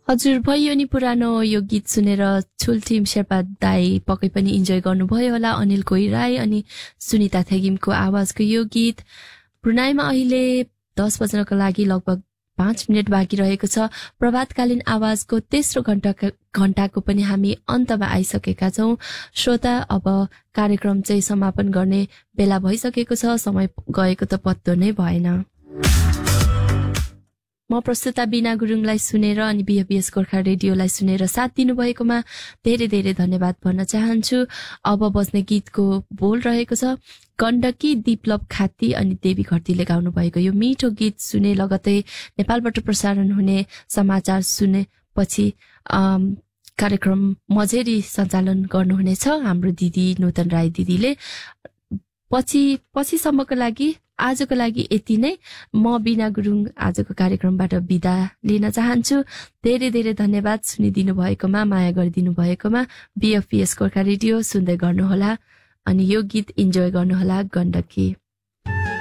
हजुर भयो नि पुरानो यो गीत सुनेर छुलथिम शेर्पा दाई पक्कै पनि इन्जोय गर्नुभयो होला। अनिल कोइराई अनि सुनिता थेगिमको आवाजको यो गीत। ब्रुनाईमा अहिले 10 बज्नको लागि लगभग 5 मिनट बाँकी रहेको छ। प्रभातकालीन आवाजको तेस्रो घण्टाको पनि हामी अन्तमा आइसकेका छौं। श्रोता, अब कार्यक्रम चाहिँ समापन गर्ने बेला भइसकेको छ। समय गएको त पत्तो नै भएन। म प्रस्तुता बिना गुरुङलाई सुनेर अनि बिएफबिएस गोर्खा रेडियोलाई सुनेर साथ दिनुभएकोमा धेरै धेरै धन्यवाद भन्न चाहन्छु। अब बज्ने गीतको बोल रहेको छ गण्डकी दिपलप खाती अनि देवी घरतीले गाउनु भएको यो मिठो गीत सुने लगतै नेपालबाट प्रसारण हुने समाचार सुनेपछि कार्यक्रम मझेरी सञ्चालन गर्नुहुनेछ हाम्रो दिदी नूतन राई दिदीले। पछिसम्मको लागि आजको लागि यति नै। म बिना गुरुङ आजको कार्यक्रमबाट बिदा लिन चाहन्छु। धेरै धेरै धन्यवाद सुनिदिनु भएकोमा, माया गरिदिनु भएकोमा। बिएफपिएस गोर्खा रेडियो सुन्दै गर्नुहोला अनि यो गीत इन्जोय गर्नुहोला गण्डकी।